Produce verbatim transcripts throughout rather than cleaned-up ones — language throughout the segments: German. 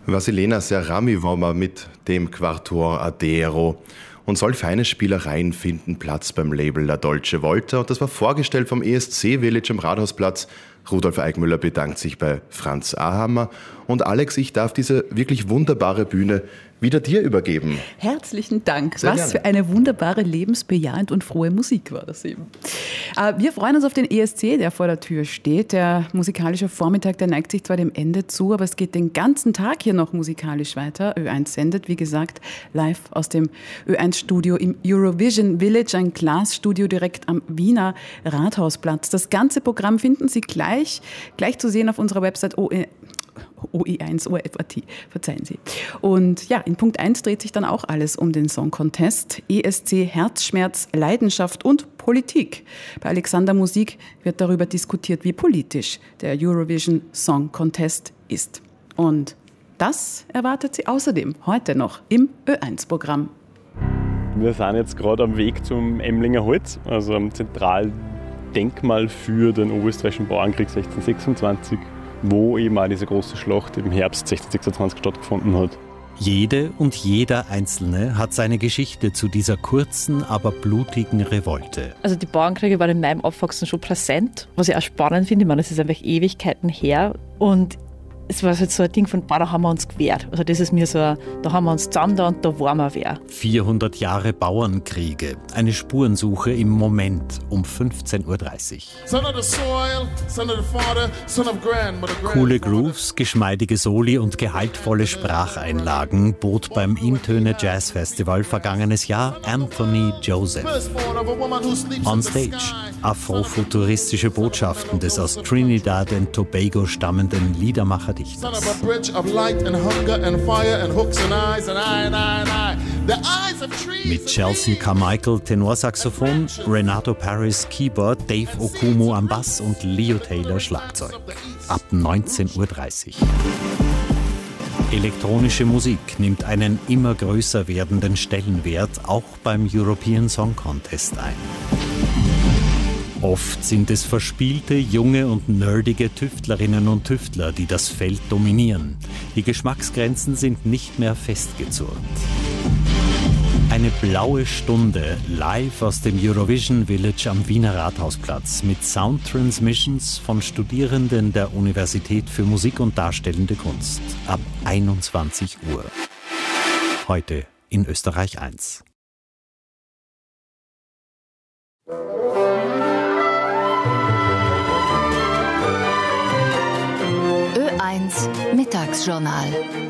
Vasilena Serrami-Wommer mit dem Quartor Adero. Und soll feine Spielereien finden Platz beim Label La Dolce Volta. Und das war vorgestellt vom E S C Village am Rathausplatz. Rudolf Eigmüller bedankt sich bei Franz Ahammer. Und Alex, ich darf diese wirklich wunderbare Bühne wieder dir übergeben. Herzlichen Dank. Sehr Was gerne. für eine wunderbare, lebensbejahend und frohe Musik war das eben. Wir freuen uns auf den E S C, der vor der Tür steht. Der musikalische Vormittag, der neigt sich zwar dem Ende zu, aber es geht den ganzen Tag hier noch musikalisch weiter. Ö eins sendet, wie gesagt, live aus dem Ö eins Studio im Eurovision Village, ein Glasstudio direkt am Wiener Rathausplatz. Das ganze Programm finden Sie gleich, gleich zu sehen auf unserer Website O E eins O R F Punkt A T, verzeihen Sie. Und ja, in Punkt eins dreht sich dann auch alles um den Song Contest. E S C, Herzschmerz, Leidenschaft und Politik. Bei Alexander Musik wird darüber diskutiert, wie politisch der Eurovision Song Contest ist. Und das erwartet Sie außerdem heute noch im Ö eins Programm. Wir sind jetzt gerade am Weg zum Emlinger Holz, also am Zentraldenkmal für den Oberösterreichischen Bauernkrieg sechzehnhundertsechsundzwanzig. Wo eben auch diese große Schlacht im Herbst sechzehnhundertsechsundzwanzig stattgefunden hat. Jede und jeder Einzelne hat seine Geschichte zu dieser kurzen, aber blutigen Revolte. Also die Bauernkriege waren in meinem Aufwachsen schon präsent, was ich auch spannend finde. Ich meine, es ist einfach Ewigkeiten her und es war halt so ein Ding von, boah, da haben wir uns gewehrt. Also das ist mir so, ein, da haben wir uns zusammen da und da waren wir wer. vierhundert Jahre Bauernkriege, eine Spurensuche im Moment um fünfzehn Uhr dreißig. Coole Grooves, geschmeidige Soli und gehaltvolle Spracheinlagen bot beim Intöne Jazz Festival vergangenes Jahr Anthony Joseph. On Stage afrofuturistische Botschaften des aus Trinidad und Tobago stammenden Liedermacher mit Chelsea Carmichael Tenorsaxophon, Renato Paris Keyboard, Dave Okumu am Bass und Leo Taylor Schlagzeug. Ab neunzehn Uhr dreißig. Elektronische Musik nimmt einen immer größer werdenden Stellenwert auch beim European Song Contest ein. Oft sind es verspielte, junge und nerdige Tüftlerinnen und Tüftler, die das Feld dominieren. Die Geschmacksgrenzen sind nicht mehr festgezurrt. Eine blaue Stunde live aus dem Eurovision Village am Wiener Rathausplatz mit Soundtransmissions von Studierenden der Universität für Musik und Darstellende Kunst ab einundzwanzig Uhr. Heute in Österreich eins. Ö eins Mittagsjournal.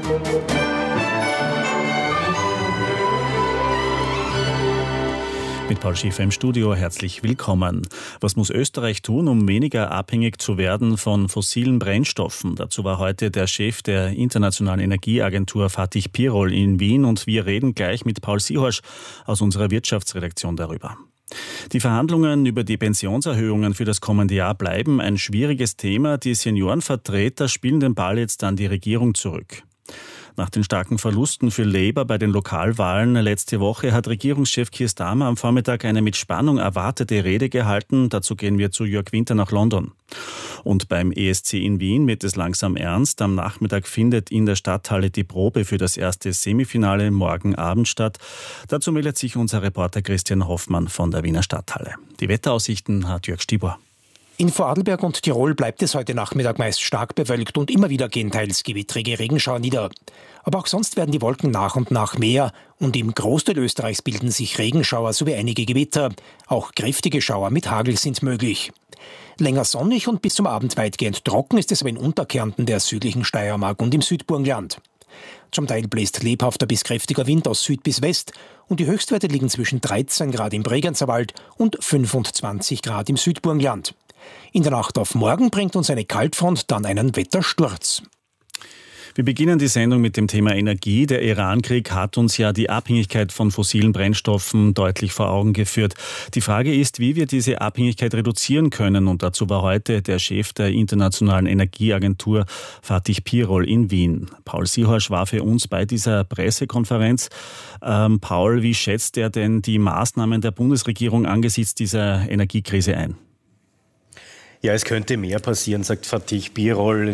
Mit Paul Schäfer im Studio, herzlich willkommen. Was muss Österreich tun, um weniger abhängig zu werden von fossilen Brennstoffen? Dazu war heute der Chef der Internationalen Energieagentur Fatih Birol in Wien und wir reden gleich mit Paul Sihorsch aus unserer Wirtschaftsredaktion darüber. Die Verhandlungen über die Pensionserhöhungen für das kommende Jahr bleiben ein schwieriges Thema. Die Seniorenvertreter spielen den Ball jetzt an die Regierung zurück. Nach den starken Verlusten für Labour bei den Lokalwahlen letzte Woche hat Regierungschef Keir Starmer am Vormittag eine mit Spannung erwartete Rede gehalten. Dazu gehen wir zu Jörg Winter nach London. Und beim E S C in Wien wird es langsam ernst. Am Nachmittag findet in der Stadthalle die Probe für das erste Semifinale morgen Abend statt. Dazu meldet sich unser Reporter Christian Hoffmann von der Wiener Stadthalle. Die Wetteraussichten hat Jörg Stibor. In Vorarlberg und Tirol bleibt es heute Nachmittag meist stark bewölkt und immer wieder gehen teils gewittrige Regenschauer nieder. Aber auch sonst werden die Wolken nach und nach mehr und im Großteil Österreichs bilden sich Regenschauer sowie einige Gewitter. Auch kräftige Schauer mit Hagel sind möglich. Länger sonnig und bis zum Abend weitgehend trocken ist es aber in Unterkärnten der südlichen Steiermark und im Südburgenland. Zum Teil bläst lebhafter bis kräftiger Wind aus Süd bis West und die Höchstwerte liegen zwischen dreizehn Grad im Bregenzerwald und fünfundzwanzig Grad im Südburgenland. In der Nacht auf morgen bringt uns eine Kaltfront dann einen Wettersturz. Wir beginnen die Sendung mit dem Thema Energie. Der Iran-Krieg hat uns ja die Abhängigkeit von fossilen Brennstoffen deutlich vor Augen geführt. Die Frage ist, wie wir diese Abhängigkeit reduzieren können. Und dazu war heute der Chef der Internationalen Energieagentur Fatih Birol in Wien. Paul Sihorsch war für uns bei dieser Pressekonferenz. Ähm, Paul, wie schätzt er denn die Maßnahmen der Bundesregierung angesichts dieser Energiekrise ein? Ja, es könnte mehr passieren, sagt Fatih Birol. In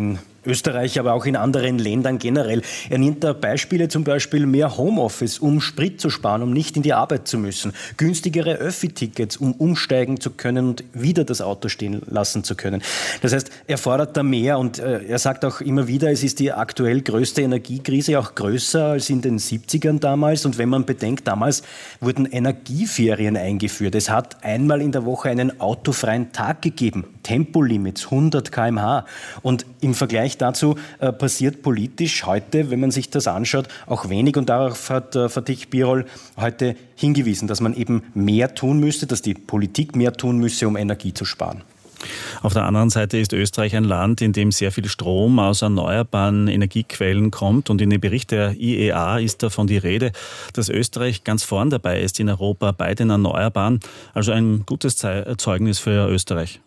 Österreich, aber auch in anderen Ländern generell. Er nennt da Beispiele, zum Beispiel mehr Homeoffice, um Sprit zu sparen, um nicht in die Arbeit zu müssen. Günstigere Öffi-Tickets, um umsteigen zu können und wieder das Auto stehen lassen zu können. Das heißt, er fordert da mehr und äh, er sagt auch immer wieder, es ist die aktuell größte Energiekrise, auch größer als in den siebzigern damals. Und wenn man bedenkt, damals wurden Energieferien eingeführt. Es hat einmal in der Woche einen autofreien Tag gegeben. Tempolimits, hundert Kilometer pro Stunde. Und im Vergleich dazu äh, passiert politisch heute, wenn man sich das anschaut, auch wenig. Und darauf hat äh, Fatih Birol heute hingewiesen, dass man eben mehr tun müsste, dass die Politik mehr tun müsse, um Energie zu sparen. Auf der anderen Seite ist Österreich ein Land, in dem sehr viel Strom aus erneuerbaren Energiequellen kommt. Und in dem Bericht der I E A ist davon die Rede, dass Österreich ganz vorn dabei ist in Europa bei den Erneuerbaren. Also ein gutes Zeugnis für Österreich.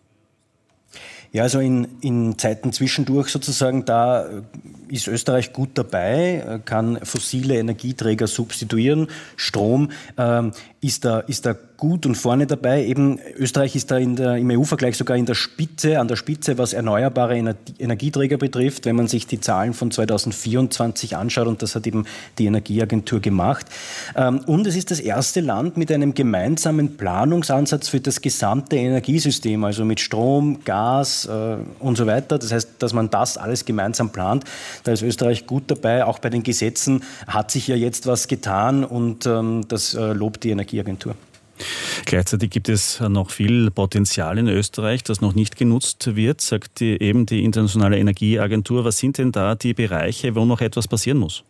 Ja, also in, in Zeiten zwischendurch sozusagen, da ist Österreich gut dabei, kann fossile Energieträger substituieren. Strom ähm, ist da, ist da gut und vorne dabei. Eben Österreich ist da in der, im E U-Vergleich sogar in der Spitze, an der Spitze, was erneuerbare Ener- Energieträger betrifft, wenn man sich die Zahlen von zweitausendvierundzwanzig anschaut, und das hat eben die Energieagentur gemacht. Ähm, und es ist das erste Land mit einem gemeinsamen Planungsansatz für das gesamte Energiesystem, also mit Strom, Gas äh, und so weiter. Das heißt, dass man das alles gemeinsam plant. Da ist Österreich gut dabei. Auch bei den Gesetzen hat sich ja jetzt was getan, und ähm, das äh, lobt die Energieagentur. Gleichzeitig gibt es noch viel Potenzial in Österreich, das noch nicht genutzt wird, sagt die, eben die Internationale Energieagentur. Was sind denn da die Bereiche, wo noch etwas passieren muss?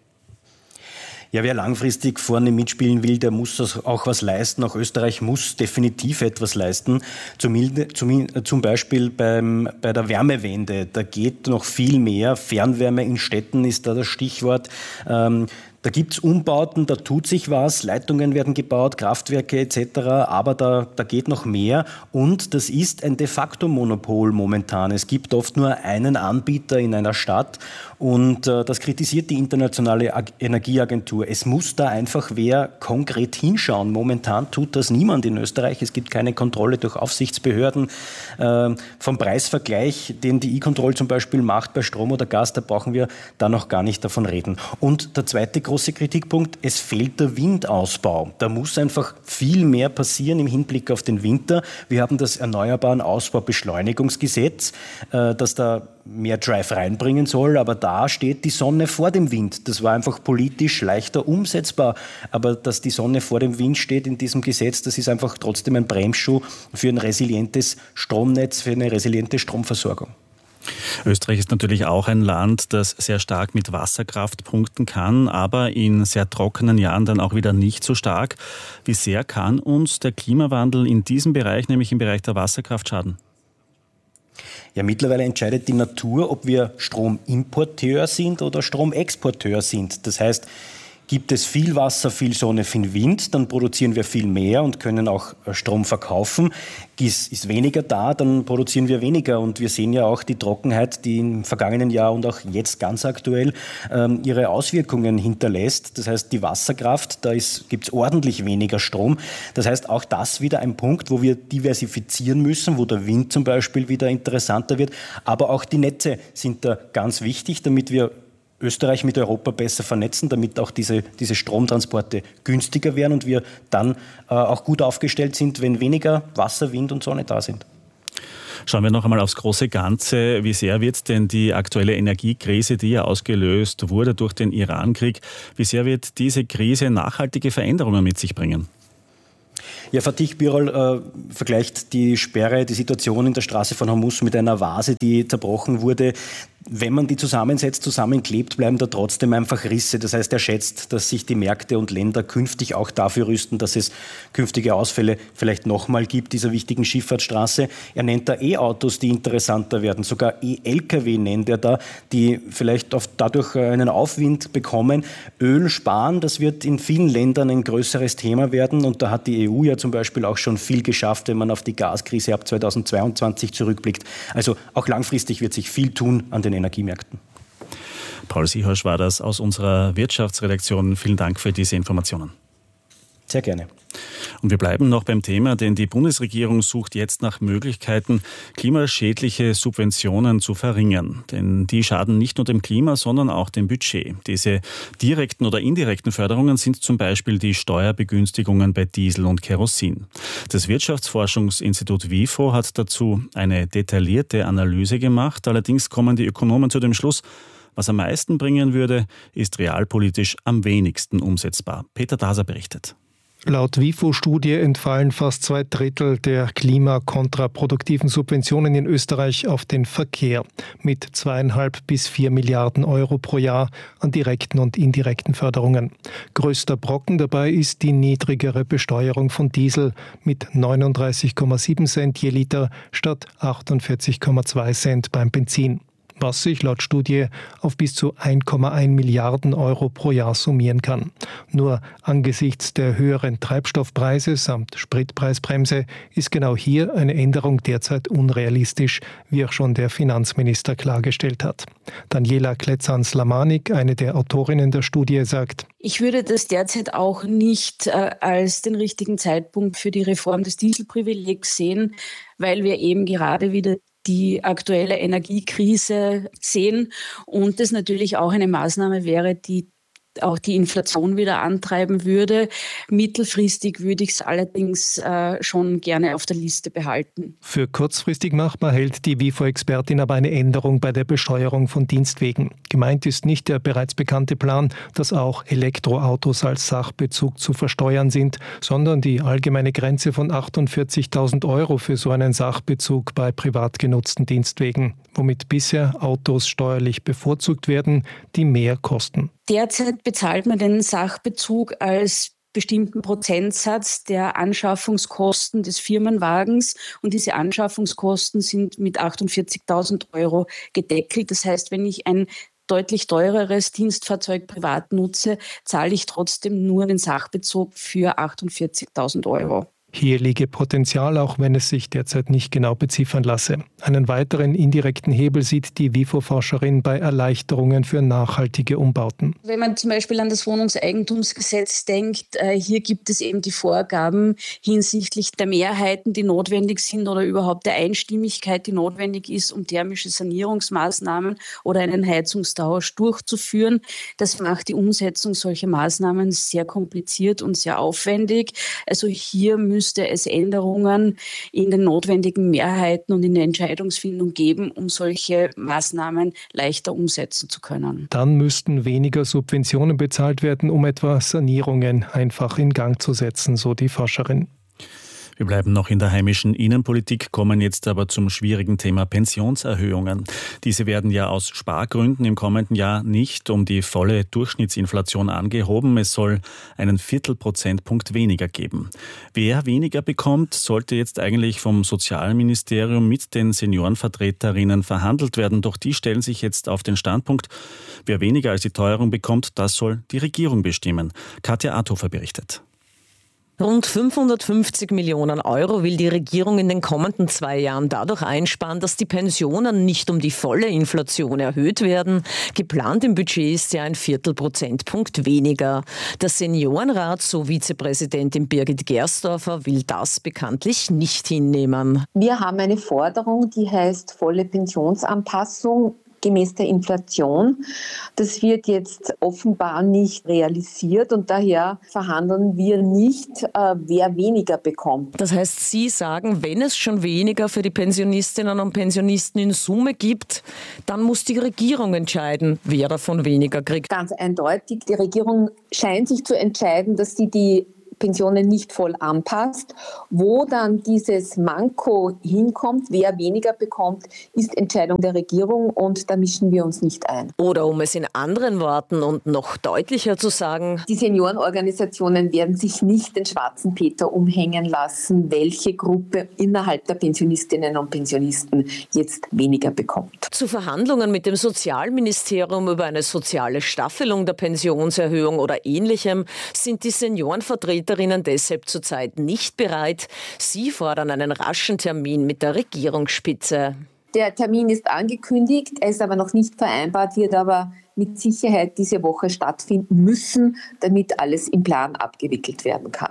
Ja, wer langfristig vorne mitspielen will, der muss auch was leisten. Auch Österreich muss definitiv etwas leisten. Zum, zum, zum Beispiel beim, bei der Wärmewende. Da geht noch viel mehr. Fernwärme in Städten ist da das Stichwort. Ähm, Da gibt es Umbauten, da tut sich was, Leitungen werden gebaut, Kraftwerke et cetera, aber da, da geht noch mehr, und das ist ein de facto Monopol momentan. Es gibt oft nur einen Anbieter in einer Stadt, und äh, das kritisiert die Internationale Ag- Energieagentur. Es muss da einfach wer konkret hinschauen. Momentan tut das niemand in Österreich. Es gibt keine Kontrolle durch Aufsichtsbehörden. Äh, vom Preisvergleich, den die E-Control zum Beispiel macht bei Strom oder Gas, da brauchen wir da noch gar nicht davon reden. Und der zweite große Kritikpunkt, es fehlt der Windausbau. Da muss einfach viel mehr passieren im Hinblick auf den Winter. Wir haben das Erneuerbaren Ausbaubeschleunigungsgesetz, äh, das da mehr Drive reinbringen soll, aber da steht die Sonne vor dem Wind. Das war einfach politisch leichter umsetzbar, aber dass die Sonne vor dem Wind steht in diesem Gesetz, das ist einfach trotzdem ein Bremsschuh für ein resilientes Stromnetz, für eine resiliente Stromversorgung. Österreich ist natürlich auch ein Land, das sehr stark mit Wasserkraft punkten kann, aber in sehr trockenen Jahren dann auch wieder nicht so stark. Wie sehr kann uns der Klimawandel in diesem Bereich, nämlich im Bereich der Wasserkraft, schaden? Ja, mittlerweile entscheidet die Natur, ob wir Stromimporteur sind oder Stromexporteur sind. Das heißt, gibt es viel Wasser, viel Sonne, viel Wind, dann produzieren wir viel mehr und können auch Strom verkaufen. Ist, ist weniger da, dann produzieren wir weniger. Und wir sehen ja auch die Trockenheit, die im vergangenen Jahr und auch jetzt ganz aktuell ähm, ihre Auswirkungen hinterlässt. Das heißt, die Wasserkraft, da gibt es ordentlich weniger Strom. Das heißt, auch das wieder ein Punkt, wo wir diversifizieren müssen, wo der Wind zum Beispiel wieder interessanter wird. Aber auch die Netze sind da ganz wichtig, damit wir Österreich mit Europa besser vernetzen, damit auch diese, diese Stromtransporte günstiger werden und wir dann äh, auch gut aufgestellt sind, wenn weniger Wasser, Wind und Sonne da sind. Schauen wir noch einmal aufs große Ganze. Wie sehr wird denn die aktuelle Energiekrise, die ja ausgelöst wurde durch den Iran-Krieg, wie sehr wird diese Krise nachhaltige Veränderungen mit sich bringen? Ja, Fatih Birol äh, vergleicht die Sperre, die Situation in der Straße von Hormuz mit einer Vase, die zerbrochen wurde. Wenn man die zusammensetzt, zusammenklebt, bleiben da trotzdem einfach Risse. Das heißt, er schätzt, dass sich die Märkte und Länder künftig auch dafür rüsten, dass es künftige Ausfälle vielleicht nochmal gibt, dieser wichtigen Schifffahrtsstraße. Er nennt da E-Autos, die interessanter werden. Sogar E-L K W nennt er da, die vielleicht oft dadurch einen Aufwind bekommen. Öl sparen, das wird in vielen Ländern ein größeres Thema werden. Und da hat die E U ja zum Beispiel auch schon viel geschafft, wenn man auf die Gaskrise ab zweitausendzweiundzwanzig zurückblickt. Also auch langfristig wird sich viel tun an den Energiemärkten. Paul Siehasch war das aus unserer Wirtschaftsredaktion. Vielen Dank für diese Informationen. Sehr gerne. Und wir bleiben noch beim Thema, denn die Bundesregierung sucht jetzt nach Möglichkeiten, klimaschädliche Subventionen zu verringern. Denn die schaden nicht nur dem Klima, sondern auch dem Budget. Diese direkten oder indirekten Förderungen sind zum Beispiel die Steuerbegünstigungen bei Diesel und Kerosin. Das Wirtschaftsforschungsinstitut WIFO hat dazu eine detaillierte Analyse gemacht. Allerdings kommen die Ökonomen zu dem Schluss, was am meisten bringen würde, ist realpolitisch am wenigsten umsetzbar. Peter Daser berichtet. Laut WIFO-Studie entfallen fast zwei Drittel der klimakontraproduktiven Subventionen in Österreich auf den Verkehr mit zweieinhalb bis vier Milliarden Euro pro Jahr an direkten und indirekten Förderungen. Größter Brocken dabei ist die niedrigere Besteuerung von Diesel mit neununddreißig Komma sieben Cent je Liter statt achtundvierzig Komma zwei Cent beim Benzin, was sich laut Studie auf bis zu ein Komma eins Milliarden Euro pro Jahr summieren kann. Nur angesichts der höheren Treibstoffpreise samt Spritpreisbremse ist genau hier eine Änderung derzeit unrealistisch, wie auch schon der Finanzminister klargestellt hat. Daniela Kletzan-Slamanik, eine der Autorinnen der Studie, sagt: Ich würde das derzeit auch nicht äh, als den richtigen Zeitpunkt für die Reform des Dieselprivilegs sehen, weil wir eben gerade wieder die aktuelle Energiekrise sehen und das natürlich auch eine Maßnahme wäre, die auch die Inflation wieder antreiben würde. Mittelfristig würde ich es allerdings äh, schon gerne auf der Liste behalten. Für kurzfristig machbar hält die WIFO-Expertin aber eine Änderung bei der Besteuerung von Dienstwegen. Gemeint ist nicht der bereits bekannte Plan, dass auch Elektroautos als Sachbezug zu versteuern sind, sondern die allgemeine Grenze von achtundvierzigtausend Euro für so einen Sachbezug bei privat genutzten Dienstwegen, womit bisher Autos steuerlich bevorzugt werden, die mehr kosten. Derzeit bezahlt man den Sachbezug als bestimmten Prozentsatz der Anschaffungskosten des Firmenwagens und diese Anschaffungskosten sind mit achtundvierzigtausend Euro gedeckelt. Das heißt, wenn ich ein deutlich teureres Dienstfahrzeug privat nutze, zahle ich trotzdem nur den Sachbezug für achtundvierzigtausend Euro. Hier liege Potenzial, auch wenn es sich derzeit nicht genau beziffern lasse. Einen weiteren indirekten Hebel sieht die WIFO-Forscherin bei Erleichterungen für nachhaltige Umbauten. Wenn man zum Beispiel an das Wohnungseigentumsgesetz denkt, hier gibt es eben die Vorgaben hinsichtlich der Mehrheiten, die notwendig sind oder überhaupt der Einstimmigkeit, die notwendig ist, um thermische Sanierungsmaßnahmen oder einen Heizungstausch durchzuführen. Das macht die Umsetzung solcher Maßnahmen sehr kompliziert und sehr aufwendig. Also hier müssen müsste es Änderungen in den notwendigen Mehrheiten und in der Entscheidungsfindung geben, um solche Maßnahmen leichter umsetzen zu können. Dann müssten weniger Subventionen bezahlt werden, um etwa Sanierungen einfach in Gang zu setzen, so die Forscherin. Wir bleiben noch in der heimischen Innenpolitik, kommen jetzt aber zum schwierigen Thema Pensionserhöhungen. Diese werden ja aus Spargründen im kommenden Jahr nicht um die volle Durchschnittsinflation angehoben. Es soll einen Viertelprozentpunkt weniger geben. Wer weniger bekommt, sollte jetzt eigentlich vom Sozialministerium mit den Seniorenvertreterinnen verhandelt werden. Doch die stellen sich jetzt auf den Standpunkt, wer weniger als die Teuerung bekommt, das soll die Regierung bestimmen. Katja Athofer berichtet. Rund fünfhundertfünfzig Millionen Euro will die Regierung in den kommenden zwei Jahren dadurch einsparen, dass die Pensionen nicht um die volle Inflation erhöht werden. Geplant im Budget ist ja ein Viertelprozentpunkt weniger. Der Seniorenrat, so Vizepräsidentin Birgit Gersdorfer, will das bekanntlich nicht hinnehmen. Wir haben eine Forderung, die heißt volle Pensionsanpassung gemäß der Inflation. Das wird jetzt offenbar nicht realisiert und daher verhandeln wir nicht, äh, wer weniger bekommt. Das heißt, Sie sagen, wenn es schon weniger für die Pensionistinnen und Pensionisten in Summe gibt, dann muss die Regierung entscheiden, wer davon weniger kriegt. Ganz eindeutig, die Regierung scheint sich zu entscheiden, dass sie die Pensionen nicht voll anpasst. Wo dann dieses Manko hinkommt, wer weniger bekommt, ist Entscheidung der Regierung und da mischen wir uns nicht ein. Oder um es in anderen Worten und noch deutlicher zu sagen: Die Seniorenorganisationen werden sich nicht den schwarzen Peter umhängen lassen, welche Gruppe innerhalb der Pensionistinnen und Pensionisten jetzt weniger bekommt. Zu Verhandlungen mit dem Sozialministerium über eine soziale Staffelung der Pensionserhöhung oder Ähnlichem sind die Seniorenvertreter deshalb zurzeit nicht bereit. Sie fordern einen raschen Termin mit der Regierungsspitze. Der Termin ist angekündigt, er ist aber noch nicht vereinbart, wird aber mit Sicherheit diese Woche stattfinden müssen, damit alles im Plan abgewickelt werden kann.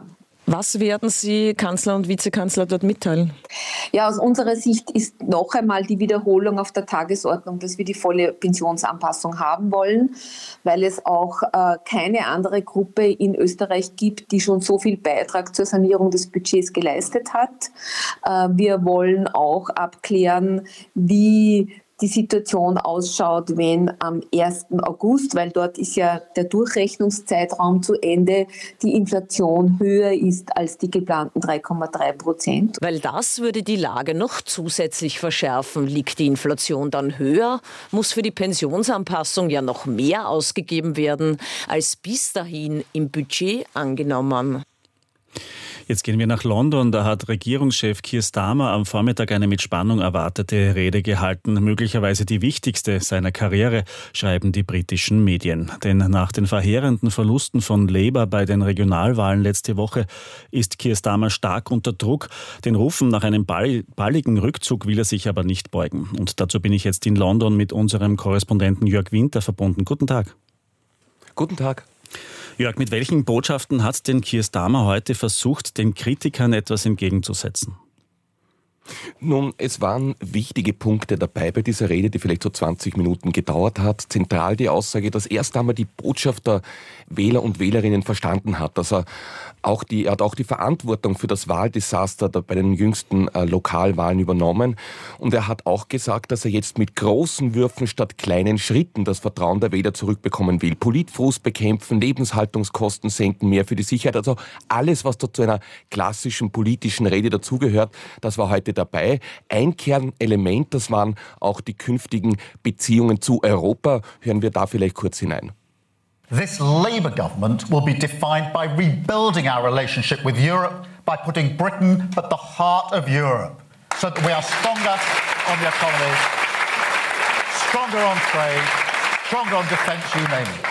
Was werden Sie Kanzler und Vizekanzler dort mitteilen? Ja, aus unserer Sicht ist noch einmal die Wiederholung auf der Tagesordnung, dass wir die volle Pensionsanpassung haben wollen, weil es auch äh, keine andere Gruppe in Österreich gibt, die schon so viel Beitrag zur Sanierung des Budgets geleistet hat. Äh, wir wollen auch abklären, wie die Situation ausschaut, wenn am ersten August, weil dort ist ja der Durchrechnungszeitraum zu Ende, die Inflation höher ist als die geplanten drei Komma drei Prozent. Weil das würde die Lage noch zusätzlich verschärfen. Liegt die Inflation dann höher, muss für die Pensionsanpassung ja noch mehr ausgegeben werden, als bis dahin im Budget angenommen. Jetzt gehen wir nach London. Da hat Regierungschef Keir Starmer am Vormittag eine mit Spannung erwartete Rede gehalten. Möglicherweise die wichtigste seiner Karriere, schreiben die britischen Medien. Denn nach den verheerenden Verlusten von Labour bei den Regionalwahlen letzte Woche ist Keir Starmer stark unter Druck. Den Rufen nach einem ball- balligen Rückzug will er sich aber nicht beugen. Und dazu bin ich jetzt in London mit unserem Korrespondenten Jörg Winter verbunden. Guten Tag. Guten Tag. Jörg, mit welchen Botschaften hat denn Keir Starmer heute versucht, den Kritikern etwas entgegenzusetzen? Nun, es waren wichtige Punkte dabei bei dieser Rede, die vielleicht so zwanzig Minuten gedauert hat. Zentral die Aussage, dass erst einmal die Botschaft der Wähler und Wählerinnen verstanden hat, dass er auch die, er hat auch die Verantwortung für das Wahldesaster bei den jüngsten äh, Lokalwahlen übernommen. Und er hat auch gesagt, dass er jetzt mit großen Würfen statt kleinen Schritten das Vertrauen der Wähler zurückbekommen will. Politfrust bekämpfen, Lebenshaltungskosten senken, mehr für die Sicherheit. Also alles, was da zu einer klassischen politischen Rede dazugehört, das war heute dabei. Ein Kernelement, das waren auch die künftigen Beziehungen zu Europa. Hören wir da vielleicht kurz hinein. This Labour government will be defined by rebuilding our relationship with Europe, by putting Britain at the heart of Europe, so that we are stronger on the economy, stronger on trade, stronger on defence, you name it.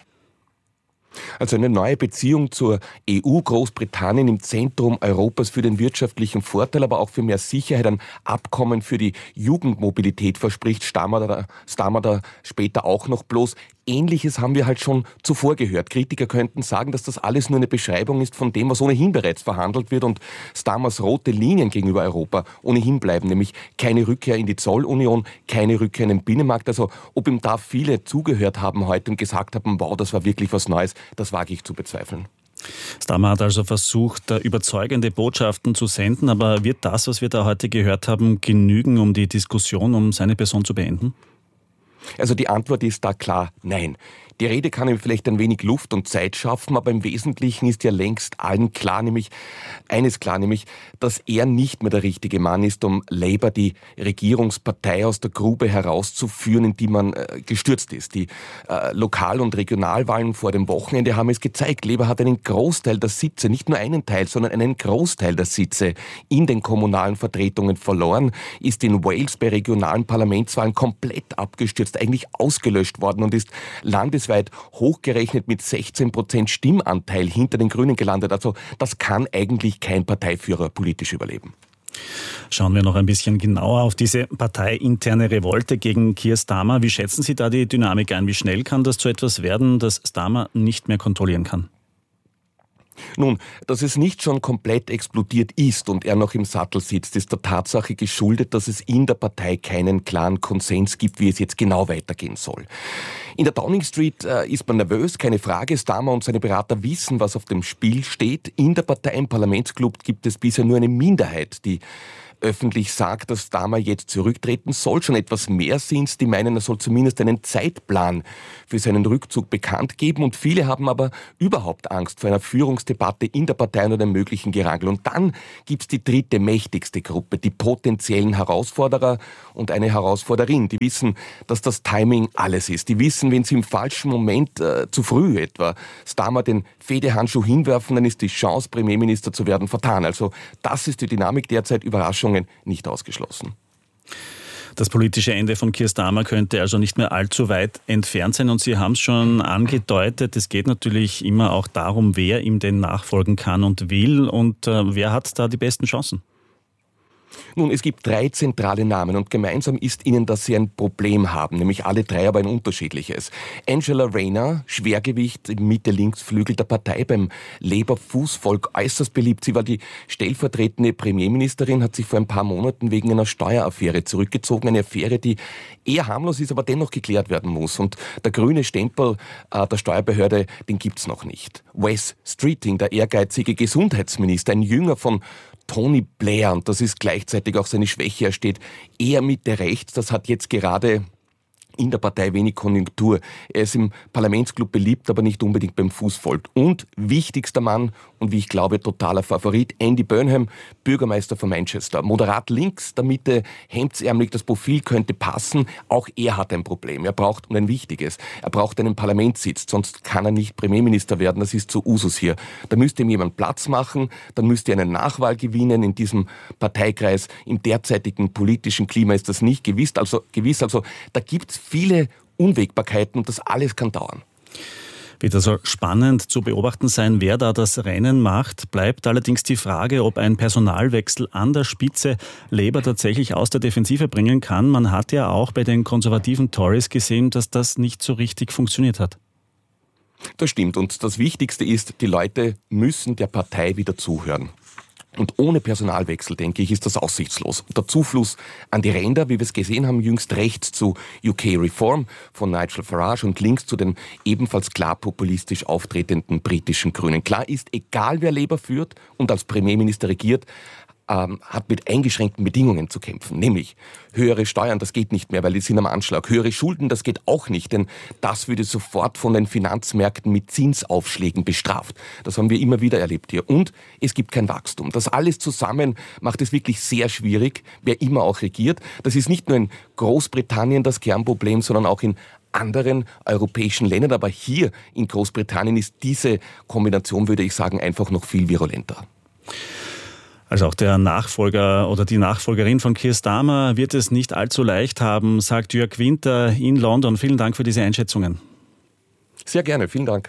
Also eine neue Beziehung zur E U, Großbritannien im Zentrum Europas für den wirtschaftlichen Vorteil, aber auch für mehr Sicherheit, ein Abkommen für die Jugendmobilität verspricht Starmer da, Starmer da später auch noch. Bloß Ähnliches haben wir halt schon zuvor gehört. Kritiker könnten sagen, dass das alles nur eine Beschreibung ist von dem, was ohnehin bereits verhandelt wird und Starmers rote Linien gegenüber Europa ohnehin bleiben, nämlich keine Rückkehr in die Zollunion, keine Rückkehr in den Binnenmarkt. Also ob ihm da viele zugehört haben heute und gesagt haben, wow, das war wirklich was Neues, das wage ich zu bezweifeln. Starmer hat also versucht, überzeugende Botschaften zu senden, aber wird das, was wir da heute gehört haben, genügen, um die Diskussion um seine Person zu beenden? Also die Antwort ist da klar, nein. Die Rede kann ihm vielleicht ein wenig Luft und Zeit schaffen, aber im Wesentlichen ist ja längst allen klar, nämlich eines klar, nämlich, dass er nicht mehr der richtige Mann ist, um Labour, die Regierungspartei, aus der Grube herauszuführen, in die man äh, gestürzt ist. Die äh, Lokal- und Regionalwahlen vor dem Wochenende haben es gezeigt. Labour hat einen Großteil der Sitze, nicht nur einen Teil, sondern einen Großteil der Sitze in den kommunalen Vertretungen verloren, ist in Wales bei regionalen Parlamentswahlen komplett abgestürzt, eigentlich ausgelöscht worden und ist landesweit hochgerechnet mit sechzehn Prozent Stimmanteil hinter den Grünen gelandet. Also das kann eigentlich kein Parteiführer politisch überleben. Schauen wir noch ein bisschen genauer auf diese parteiinterne Revolte gegen Keir Starmer. Wie schätzen Sie da die Dynamik ein? Wie schnell kann das zu etwas werden, das Starmer nicht mehr kontrollieren kann? Nun, dass es nicht schon komplett explodiert ist und er noch im Sattel sitzt, ist der Tatsache geschuldet, dass es in der Partei keinen klaren Konsens gibt, wie es jetzt genau weitergehen soll. In der Downing Street äh, ist man nervös, keine Frage. Starmer und seine Berater wissen, was auf dem Spiel steht. In der Partei, im Parlamentsclub, gibt es bisher nur eine Minderheit, die öffentlich sagt, dass Starmer jetzt zurücktreten soll. Schon etwas mehr sind, die meinen, er soll zumindest einen Zeitplan für seinen Rückzug bekannt geben. Und viele haben aber überhaupt Angst vor einer Führungsdebatte in der Partei und einem möglichen Gerangel. Und dann gibt's die dritte mächtigste Gruppe, die potenziellen Herausforderer und eine Herausforderin. Die wissen, dass das Timing alles ist. Die wissen, wenn sie im falschen Moment, äh, zu früh etwa, Starmer den Fehdehandschuh hinwerfen, dann ist die Chance, Premierminister zu werden, vertan. Also das ist die Dynamik derzeit. Überraschungen nicht ausgeschlossen. Das politische Ende von Keir Starmer könnte also nicht mehr allzu weit entfernt sein. Und Sie haben es schon angedeutet, es geht natürlich immer auch darum, wer ihm denn nachfolgen kann und will. Und äh, wer hat da die besten Chancen? Nun, es gibt drei zentrale Namen und gemeinsam ist ihnen, dass sie ein Problem haben, nämlich alle drei, aber ein unterschiedliches. Angela Rayner, Schwergewicht im Mitte-Links-Flügel der Partei, beim Labour-Fußvolk äußerst beliebt. Sie war die stellvertretende Premierministerin, hat sich vor ein paar Monaten wegen einer Steueraffäre zurückgezogen. Eine Affäre, die eher harmlos ist, aber dennoch geklärt werden muss. Und der grüne Stempel äh, der Steuerbehörde, den gibt's noch nicht. Wes Streeting, der ehrgeizige Gesundheitsminister, ein Jünger von Tony Blair, und das ist gleichzeitig auch seine Schwäche, er steht eher Mitte rechts, das hat jetzt gerade in der Partei wenig Konjunktur. Er ist im Parlamentsclub beliebt, aber nicht unbedingt beim Fußvolk. Und wichtigster Mann und wie ich glaube totaler Favorit, Andy Burnham, Bürgermeister von Manchester. Moderat links, der Mitte hemdsärmelig, das Profil könnte passen. Auch er hat ein Problem. Er braucht, und ein wichtiges, er braucht einen Parlamentssitz, sonst kann er nicht Premierminister werden. Das ist so Usus hier. Da müsste ihm jemand Platz machen, dann müsste er eine Nachwahl gewinnen in diesem Parteikreis. Im derzeitigen politischen Klima ist das nicht gewiss. Also, gewiss. Also da gibt es viele Unwägbarkeiten und das alles kann dauern. Wird also spannend zu beobachten sein, wer da das Rennen macht. Bleibt allerdings die Frage, ob ein Personalwechsel an der Spitze Labour tatsächlich aus der Defensive bringen kann. Man hat ja auch bei den konservativen Tories gesehen, dass das nicht so richtig funktioniert hat. Das stimmt. Und das Wichtigste ist, die Leute müssen der Partei wieder zuhören. Und ohne Personalwechsel, denke ich, ist das aussichtslos. Der Zufluss an die Ränder, wie wir es gesehen haben, jüngst rechts zu U K Reform von Nigel Farage und links zu den ebenfalls klar populistisch auftretenden britischen Grünen. Klar ist, egal wer Labour führt und als Premierminister regiert, Ähm, hat mit eingeschränkten Bedingungen zu kämpfen, nämlich höhere Steuern, das geht nicht mehr, weil die sind am Anschlag. Höhere Schulden, das geht auch nicht, denn das würde sofort von den Finanzmärkten mit Zinsaufschlägen bestraft. Das haben wir immer wieder erlebt hier. Und es gibt kein Wachstum. Das alles zusammen macht es wirklich sehr schwierig, wer immer auch regiert. Das ist nicht nur in Großbritannien das Kernproblem, sondern auch in anderen europäischen Ländern. Aber hier in Großbritannien ist diese Kombination, würde ich sagen, einfach noch viel virulenter. Also auch der Nachfolger oder die Nachfolgerin von Keir Starmer wird es nicht allzu leicht haben, sagt Jörg Winter in London. Vielen Dank für diese Einschätzungen. Sehr gerne, vielen Dank.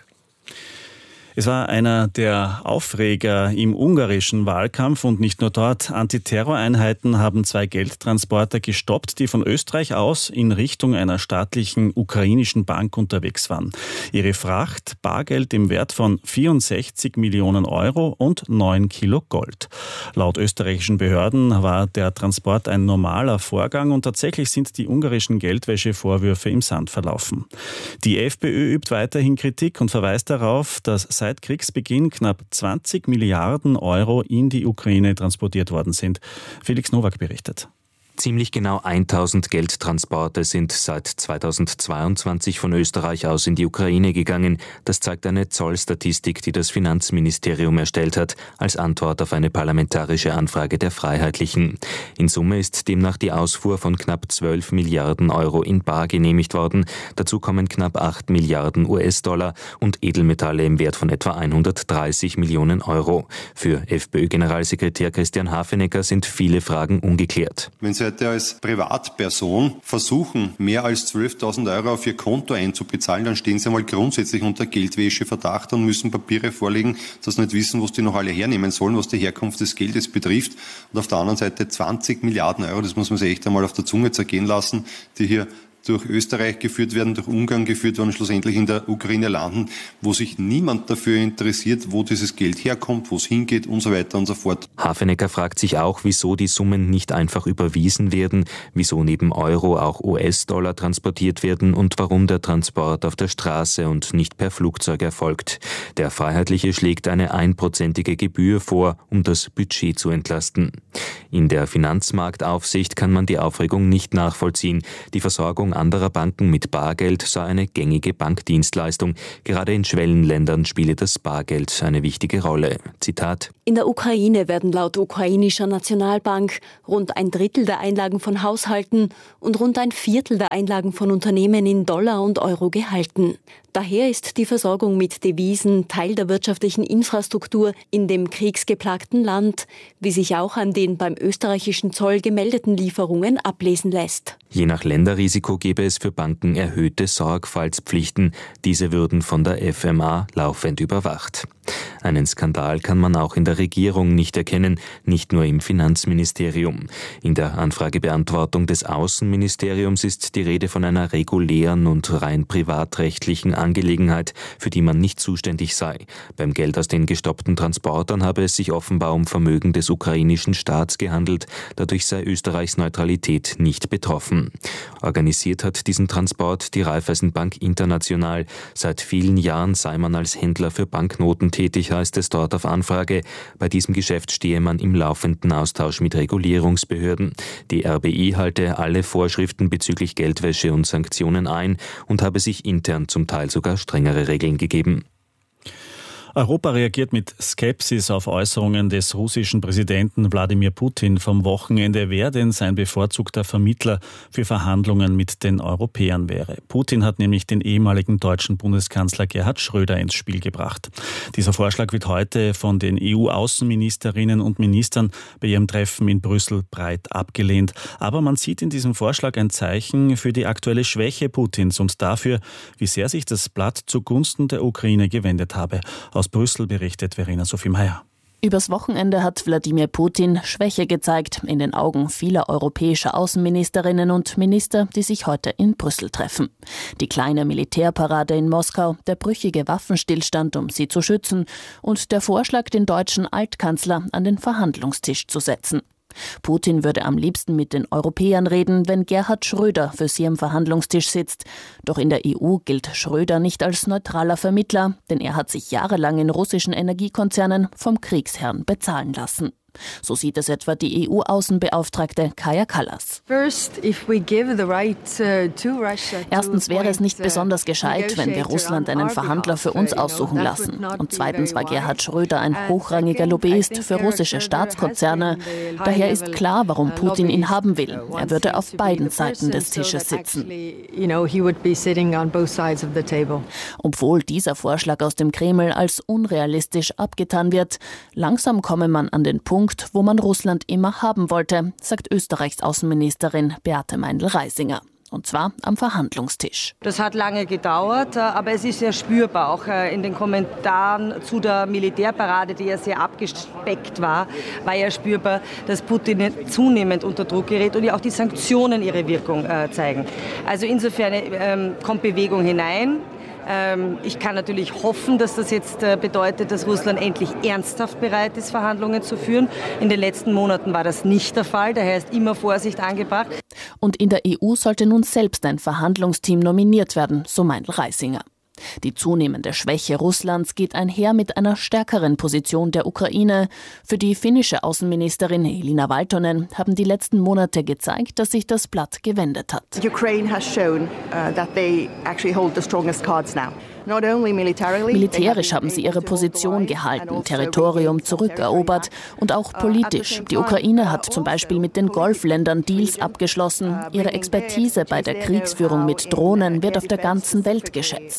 Es war einer der Aufreger im ungarischen Wahlkampf und nicht nur dort. Antiterroreinheiten haben zwei Geldtransporter gestoppt, die von Österreich aus in Richtung einer staatlichen ukrainischen Bank unterwegs waren. Ihre Fracht, Bargeld im Wert von vierundsechzig Millionen Euro und neun Kilo Gold. Laut österreichischen Behörden war der Transport ein normaler Vorgang und tatsächlich sind die ungarischen Geldwäschevorwürfe im Sand verlaufen. Die FPÖ übt weiterhin Kritik und verweist darauf, dass seit Kriegsbeginn knapp zwanzig Milliarden Euro in die Ukraine transportiert worden sind. Felix Nowak berichtet. Ziemlich genau tausend Geldtransporte sind seit zweitausendzweiundzwanzig von Österreich aus in die Ukraine gegangen. Das zeigt eine Zollstatistik, die das Finanzministerium erstellt hat, als Antwort auf eine parlamentarische Anfrage der Freiheitlichen. In Summe ist demnach die Ausfuhr von knapp zwölf Milliarden Euro in bar genehmigt worden. Dazu kommen knapp acht Milliarden U S-Dollar und Edelmetalle im Wert von etwa hundertdreißig Millionen Euro. Für FPÖ-Generalsekretär Christian Hafenecker sind viele Fragen ungeklärt. Wenn Sie heute als Privatperson versuchen, mehr als zwölftausend Euro auf Ihr Konto einzubezahlen, dann stehen Sie einmal grundsätzlich unter Geldwäscheverdacht und müssen Papiere vorlegen, dass Sie nicht wissen, was die noch alle hernehmen sollen, was die Herkunft des Geldes betrifft. Und auf der anderen Seite zwanzig Milliarden Euro, das muss man sich echt einmal auf der Zunge zergehen lassen, die hier durch Österreich geführt werden, durch Ungarn geführt werden, schlussendlich in der Ukraine landen, wo sich niemand dafür interessiert, wo dieses Geld herkommt, wo es hingeht und so weiter und so fort. Hafenecker fragt sich auch, wieso die Summen nicht einfach überwiesen werden, wieso neben Euro auch U S-Dollar transportiert werden und warum der Transport auf der Straße und nicht per Flugzeug erfolgt. Der Freiheitliche schlägt eine einprozentige Gebühr vor, um das Budget zu entlasten. In der Finanzmarktaufsicht kann man die Aufregung nicht nachvollziehen. Die Versorgung anderer Banken mit Bargeld sei eine gängige Bankdienstleistung. Gerade in Schwellenländern spiele das Bargeld eine wichtige Rolle. Zitat: In der Ukraine werden laut ukrainischer Nationalbank rund ein Drittel der Einlagen von Haushalten und rund ein Viertel der Einlagen von Unternehmen in Dollar und Euro gehalten. Daher ist die Versorgung mit Devisen Teil der wirtschaftlichen Infrastruktur in dem kriegsgeplagten Land, wie sich auch an den beim österreichischen Zoll gemeldeten Lieferungen ablesen lässt. Je nach Länderrisiko gäbe es für Banken erhöhte Sorgfaltspflichten. Diese würden von der F M A laufend überwacht. Einen Skandal kann man auch in der Regierung nicht erkennen, nicht nur im Finanzministerium. In der Anfragebeantwortung des Außenministeriums ist die Rede von einer regulären und rein privatrechtlichen Angelegenheit, für die man nicht zuständig sei. Beim Geld aus den gestoppten Transportern habe es sich offenbar um Vermögen des ukrainischen Staats gehandelt. Dadurch sei Österreichs Neutralität nicht betroffen. Organisiert hat diesen Transport die Raiffeisenbank International. Seit vielen Jahren sei man als Händler für Banknoten tätig, heißt es dort auf Anfrage. Bei diesem Geschäft stehe man im laufenden Austausch mit Regulierungsbehörden. Die R B I halte alle Vorschriften bezüglich Geldwäsche und Sanktionen ein und habe sich intern zum Teil sogar strengere Regeln gegeben. Europa reagiert mit Skepsis auf Äußerungen des russischen Präsidenten Wladimir Putin vom Wochenende, wer denn sein bevorzugter Vermittler für Verhandlungen mit den Europäern wäre. Putin hat nämlich den ehemaligen deutschen Bundeskanzler Gerhard Schröder ins Spiel gebracht. Dieser Vorschlag wird heute von den E U-Außenministerinnen und Ministern bei ihrem Treffen in Brüssel breit abgelehnt. Aber man sieht in diesem Vorschlag ein Zeichen für die aktuelle Schwäche Putins und dafür, wie sehr sich das Blatt zugunsten der Ukraine gewendet habe. Aus Brüssel berichtet Verena Sophie Meyer. Übers Wochenende hat Wladimir Putin Schwäche gezeigt in den Augen vieler europäischer Außenministerinnen und Minister, die sich heute in Brüssel treffen. Die kleine Militärparade in Moskau, der brüchige Waffenstillstand, um sie zu schützen, und der Vorschlag, den deutschen Altkanzler an den Verhandlungstisch zu setzen. Putin würde am liebsten mit den Europäern reden, wenn Gerhard Schröder für sie am Verhandlungstisch sitzt. Doch in der E U gilt Schröder nicht als neutraler Vermittler, denn er hat sich jahrelang in russischen Energiekonzernen vom Kriegsherrn bezahlen lassen. So sieht es etwa die E U-Außenbeauftragte Kaja Kallas. Erstens wäre es nicht besonders gescheit, wenn wir Russland einen Verhandler für uns aussuchen lassen. Und zweitens war Gerhard Schröder ein hochrangiger Lobbyist für russische Staatskonzerne. Daher ist klar, warum Putin ihn haben will. Er würde auf beiden Seiten des Tisches sitzen. Obwohl dieser Vorschlag aus dem Kreml als unrealistisch abgetan wird, langsam komme man an den Punkt, wo man Russland immer haben wollte, sagt Österreichs Außenministerin Beate Meindl-Reisinger. Und zwar am Verhandlungstisch. Das hat lange gedauert, aber es ist sehr spürbar. Auch in den Kommentaren zu der Militärparade, die ja sehr abgespeckt war, war ja spürbar, dass Putin zunehmend unter Druck gerät und ja auch die Sanktionen ihre Wirkung zeigen. Also insofern ähm, kommt Bewegung hinein. Ich kann natürlich hoffen, dass das jetzt bedeutet, dass Russland endlich ernsthaft bereit ist, Verhandlungen zu führen. In den letzten Monaten war das nicht der Fall, daher ist immer Vorsicht angebracht. Und in der E U sollte nun selbst ein Verhandlungsteam nominiert werden, so Meindl-Reisinger. Die zunehmende Schwäche Russlands geht einher mit einer stärkeren Position der Ukraine. Für die finnische Außenministerin Elina Valtonen haben die letzten Monate gezeigt, dass sich das Blatt gewendet hat. Ukraine has shown uh, that they actually hold the strongest cards now. Militärisch haben sie ihre Position gehalten, Territorium zurückerobert und auch politisch. Die Ukraine hat zum Beispiel mit den Golfländern Deals abgeschlossen. Ihre Expertise bei der Kriegsführung mit Drohnen wird auf der ganzen Welt geschätzt.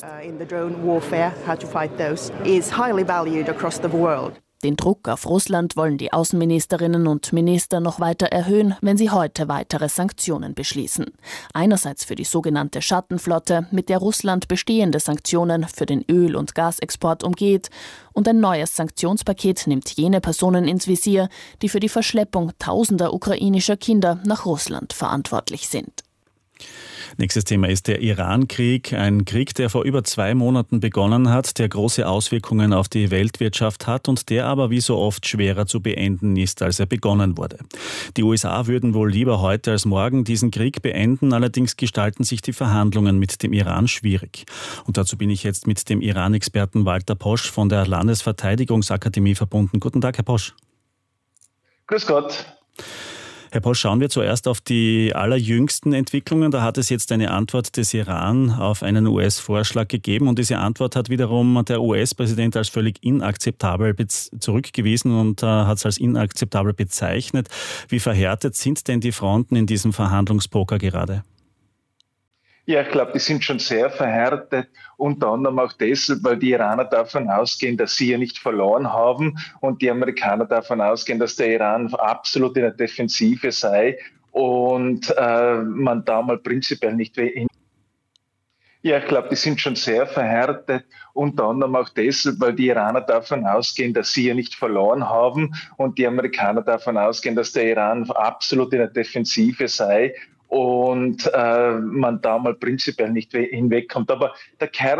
Den Druck auf Russland wollen die Außenministerinnen und Minister noch weiter erhöhen, wenn sie heute weitere Sanktionen beschließen. Einerseits für die sogenannte Schattenflotte, mit der Russland bestehende Sanktionen für den Öl- und Gasexport umgeht. Und ein neues Sanktionspaket nimmt jene Personen ins Visier, die für die Verschleppung tausender ukrainischer Kinder nach Russland verantwortlich sind. Nächstes Thema ist der Iran-Krieg. Ein Krieg, der vor über zwei Monaten begonnen hat, der große Auswirkungen auf die Weltwirtschaft hat und der aber wie so oft schwerer zu beenden ist, als er begonnen wurde. Die U S A würden wohl lieber heute als morgen diesen Krieg beenden, allerdings gestalten sich die Verhandlungen mit dem Iran schwierig. Und dazu bin ich jetzt mit dem Iran-Experten Walter Posch von der Landesverteidigungsakademie verbunden. Guten Tag, Herr Posch. Grüß Gott. Herr Posch, schauen wir zuerst auf die allerjüngsten Entwicklungen. Da hat es jetzt eine Antwort des Iran auf einen U S-Vorschlag gegeben und diese Antwort hat wiederum der U S-Präsident als völlig inakzeptabel zurückgewiesen und äh, hat es als inakzeptabel bezeichnet. Wie verhärtet sind denn die Fronten in diesem Verhandlungspoker gerade? Ja, ich glaube, die sind schon sehr verhärtet, unter anderem auch deshalb, weil die Iraner davon ausgehen, dass sie ja nicht verloren haben und die Amerikaner davon ausgehen, dass der Iran absolut in der Defensive sei und äh, man da mal prinzipiell nicht... Ja, ich glaube, die sind schon sehr verhärtet, unter anderem auch deshalb, weil die Iraner davon ausgehen, dass sie ja nicht verloren haben und die Amerikaner davon ausgehen, dass der Iran absolut in der Defensive sei und äh, man da mal prinzipiell nicht hinwegkommt. Aber der Kern